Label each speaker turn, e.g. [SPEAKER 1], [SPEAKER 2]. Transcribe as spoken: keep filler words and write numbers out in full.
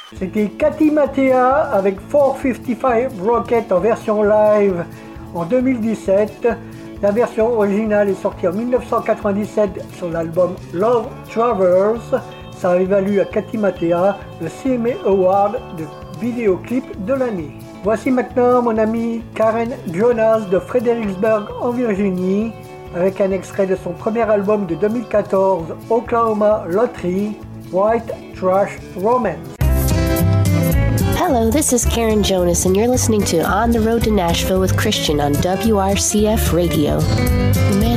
[SPEAKER 1] C'était Cathy Mattea avec quatre cent cinquante-cinq Rocket en version live en deux mille dix-sept. La version originale est sortie en dix-neuf cent quatre-vingt-dix-sept sur l'album Love Travers. Ça avait valu à Cathy Mattea le C M A Award de vidéoclip de l'année. Voici maintenant mon amie Karen Jonas de Fredericksburg en Virginie avec un extrait de son premier album de deux mille quatorze, Oklahoma Lottery, White Trash Romance.
[SPEAKER 2] Hello, this is Karen Jonas, and you're listening to On the Road to Nashville with Christian on W R C F Radio.